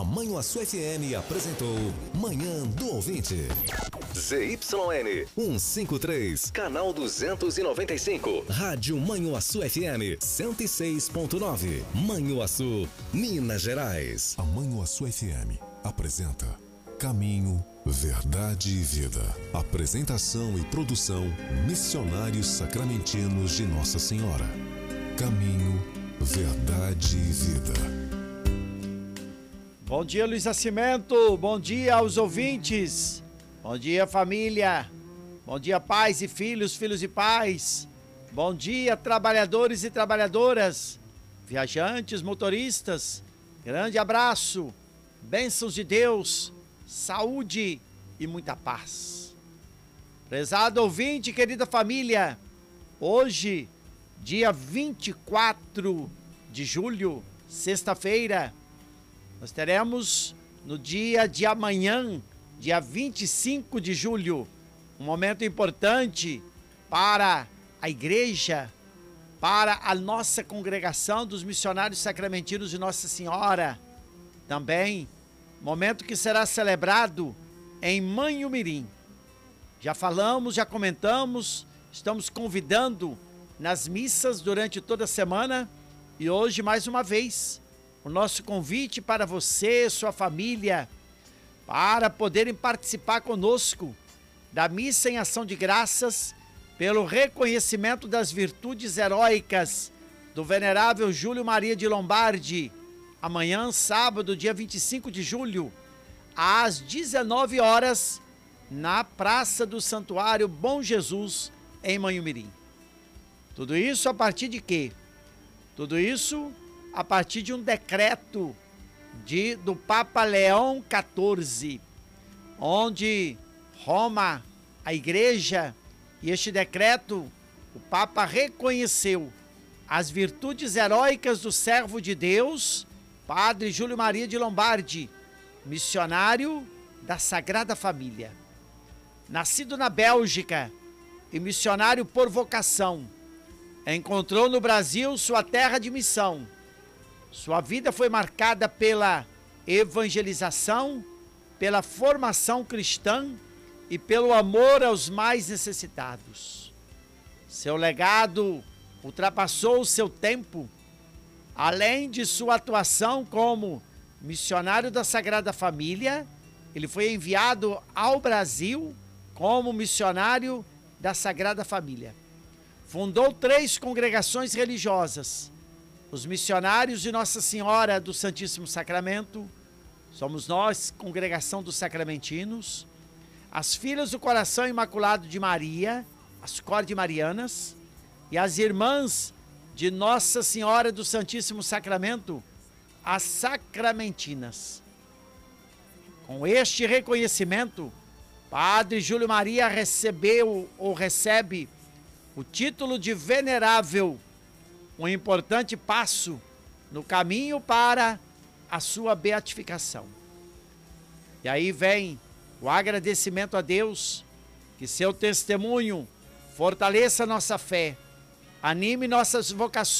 A Manhuaçu FM apresentou Manhã do Ouvinte. ZYN 153, canal 295. Rádio Manhuaçu FM 106.9. Manhuaçu, Minas Gerais. A Manhuaçu FM apresenta Caminho, Verdade e Vida. Apresentação e produção Missionários Sacramentinos de Nossa Senhora. Caminho, Verdade e Vida. Bom dia, Luiz Nascimento. Bom dia aos ouvintes. Bom dia, família. Bom dia, pais e filhos, filhos e pais. Bom dia, trabalhadores e trabalhadoras, viajantes, motoristas. Grande abraço, bênçãos de Deus, saúde e muita paz. Prezado ouvinte, querida família, hoje, dia 24 de julho, sexta-feira, nós teremos no dia de amanhã, dia 25 de julho, um momento importante para a igreja, para a nossa congregação dos missionários sacramentinos de Nossa Senhora. Também, momento que será celebrado em Manhumirim. Já falamos, já comentamos, estamos convidando nas missas durante toda a semana e hoje mais uma vez o nosso convite para você, sua família, para poderem participar conosco da missa em ação de graças pelo reconhecimento das virtudes heróicas do venerável Júlio Maria de Lombardi, amanhã, sábado, dia 25 de julho, às 19 horas, na Praça do Santuário Bom Jesus, em Manhumirim. Tudo isso a partir de quê? Tudo isso a partir de um decreto do Papa Leão XIV, onde Roma, a igreja, e este decreto, o Papa reconheceu as virtudes heróicas do servo de Deus, Padre Júlio Maria de Lombardi, missionário da Sagrada Família. Nascido na Bélgica e missionário por vocação, encontrou no Brasil sua terra de missão. Sua vida foi marcada pela evangelização, pela formação cristã e pelo amor aos mais necessitados. Seu legado ultrapassou o seu tempo. Além de sua atuação como missionário da Sagrada Família, ele foi enviado ao Brasil como missionário da Sagrada Família. Fundou 3 congregações religiosas: os missionários de Nossa Senhora do Santíssimo Sacramento, somos nós, Congregação dos Sacramentinos, as Filhas do Coração Imaculado de Maria, as Cordemarianas, e as Irmãs de Nossa Senhora do Santíssimo Sacramento, as Sacramentinas. Com este reconhecimento, Padre Júlio Maria recebe o título de venerável, um importante passo no caminho para a sua beatificação. E aí vem o agradecimento a Deus, que seu testemunho fortaleça nossa fé, anime nossas vocações,